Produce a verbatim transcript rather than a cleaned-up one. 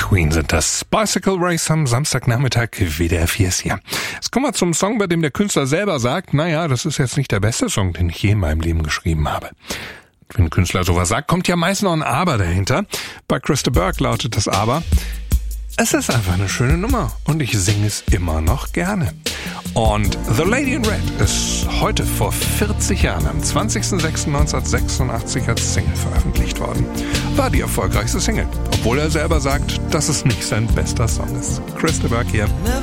Queen sind das. Bicycle Race am Samstagnachmittag, W D R vier ist hier. Jetzt kommen wir zum Song, bei dem der Künstler selber sagt, naja, das ist jetzt nicht der beste Song, den ich je in meinem Leben geschrieben habe. Wenn ein Künstler sowas sagt, kommt ja meist noch ein Aber dahinter. Bei Chris de Burgh lautet das Aber: Es ist einfach eine schöne Nummer und ich singe es immer noch gerne. Und The Lady in Red ist heute vor vierzig Jahren, am zwanzigsten sechsten neunzehnhundertsechsundachtzig als Single veröffentlicht worden. War die erfolgreichste Single, obwohl er selber sagt, dass es nicht sein bester Song ist. Chris de Burgh hier.